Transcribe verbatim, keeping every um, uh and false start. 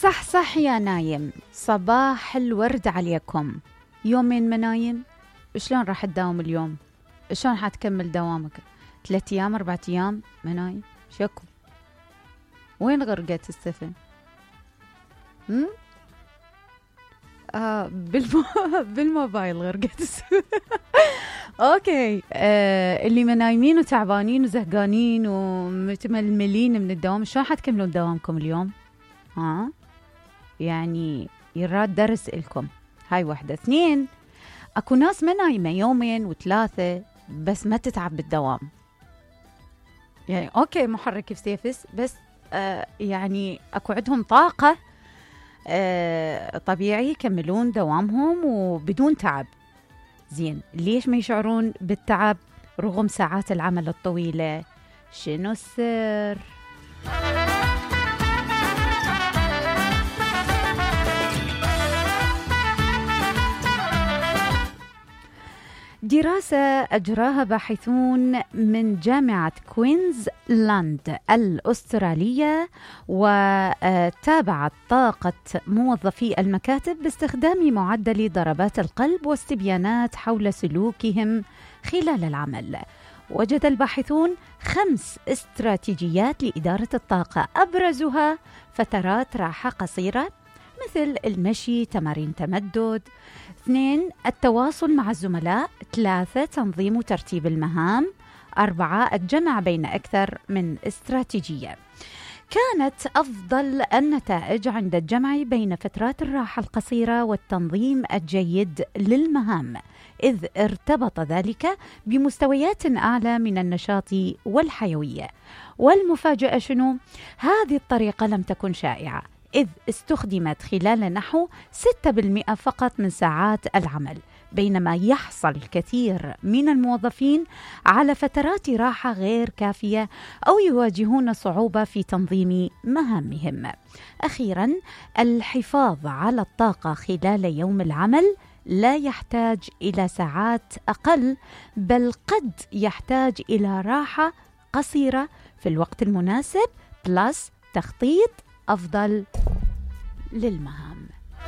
صح صح يا نايم، صباح الورد عليكم. يومين منايم، شلون راح تداوم اليوم؟ شلون حتكمل دوامك؟ ثلاث ايام اربع ايام منايم؟ شكو وين غرقت السفن؟ هم؟ آه بالمو... بالموبايل غرقت السفن. اوكي. آه اللي منايمين وتعبانين وزهقانين ومتململين من الدوام، شلون حتكملون دوامكم اليوم؟ ها يعني يراد درس إلكم. هاي واحدة. اثنين، أكو ناس ما نايمة يومين وثلاثة بس ما تتعب بالدوام. يعني أوكي محرك يفسيفس بس آه يعني أكو عندهم طاقة آه طبيعي يكملون دوامهم وبدون تعب. زين، ليش ما يشعرون بالتعب رغم ساعات العمل الطويلة؟ شنو السر؟ دراسة أجراها باحثون من جامعة كوينزلاند الأسترالية وتابعت طاقة موظفي المكاتب باستخدام معدل ضربات القلب واستبيانات حول سلوكهم خلال العمل. وجد الباحثون خمس استراتيجيات لإدارة الطاقة، أبرزها فترات راحة قصيرة مثل المشي، تمارين تمدد. اثنين، التواصل مع الزملاء. ثلاثة، تنظيم وترتيب المهام. أربعة، الجمع بين أكثر من استراتيجية. كانت أفضل النتائج عند الجمع بين فترات الراحة القصيرة والتنظيم الجيد للمهام، إذ ارتبط ذلك بمستويات أعلى من النشاط والحيوية. والمفاجأة شنو؟ هذه الطريقة لم تكن شائعة، إذ استخدمت خلال نحو ستة بالمئة فقط من ساعات العمل، بينما يحصل الكثير من الموظفين على فترات راحة غير كافية أو يواجهون صعوبة في تنظيم مهامهم. أخيراً، الحفاظ على الطاقة خلال يوم العمل لا يحتاج إلى ساعات أقل، بل قد يحتاج إلى راحة قصيرة في الوقت المناسب بلس تخطيط أفضل للمهام.